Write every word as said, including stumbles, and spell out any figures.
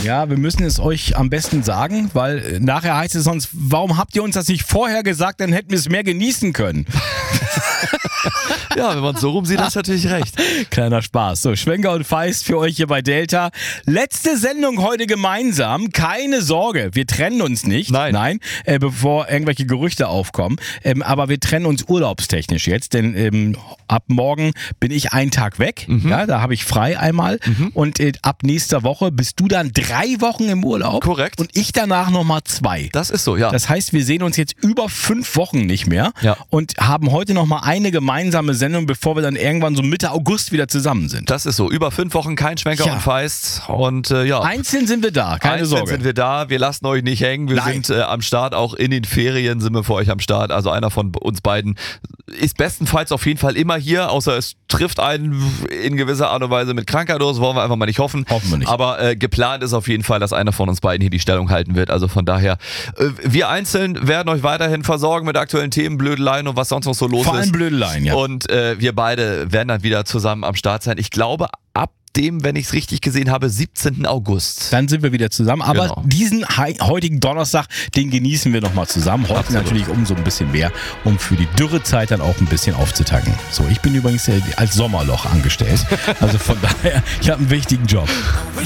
Ja, wir müssen es euch am besten sagen, weil nachher heißt es sonst, warum habt ihr uns das nicht vorher gesagt, dann hätten wir es mehr genießen können. Ja, wenn man es so rum sieht, hast du natürlich recht. Kleiner Spaß. So, Schwenker und Feist für euch hier bei Delta. Letzte Sendung heute gemeinsam. Keine Sorge, wir trennen uns nicht. Nein. Nein, äh, bevor irgendwelche Gerüchte aufkommen. Ähm, aber wir trennen uns urlaubstechnisch jetzt, denn ähm, ab morgen bin ich einen Tag weg. Mhm. Ja, da habe ich frei einmal. Mhm. Und äh, ab nächster Woche bist du dann drei Wochen im Urlaub. Korrekt. Und ich danach nochmal zwei. Das ist so, ja. Das heißt, wir sehen uns jetzt über fünf Wochen nicht mehr. Ja. Und haben heute nochmal eine gemeinsame Sendung, bevor wir dann irgendwann so Mitte August wieder zusammen sind. Das ist so. Über fünf Wochen kein Schwenker Ja. und Feist. Und äh, ja. Einzeln sind wir da, keine Einzeln Sorge. sind wir da, wir lassen euch nicht hängen, wir Nein. sind äh, am Start, auch in den Ferien sind wir für euch am Start, also einer von uns beiden ist bestenfalls auf jeden Fall immer hier, außer es trifft einen in gewisser Art und Weise mit Krankheit oder so, wollen wir einfach mal nicht hoffen. Hoffen wir nicht. Aber äh, geplant ist auf jeden Fall, dass einer von uns beiden hier die Stellung halten wird, also von daher, äh, wir einzeln werden euch weiterhin versorgen mit aktuellen Themen, Blödeleien und was sonst noch so los Vor allem ist. Blödeleien, ja. Und äh, wir beide werden dann wieder zusammen am Start sein. Ich glaube, ab dem, wenn ich es richtig gesehen habe, siebzehnten August. Dann sind wir wieder zusammen. Aber Genau. diesen hei- heutigen Donnerstag, den genießen wir nochmal zusammen. Heute Absolut. natürlich umso ein bisschen mehr, um für die Dürrezeit dann auch ein bisschen aufzutanken. So, ich bin übrigens äh, als Sommerloch angestellt. Also von daher, ich habe einen wichtigen Job.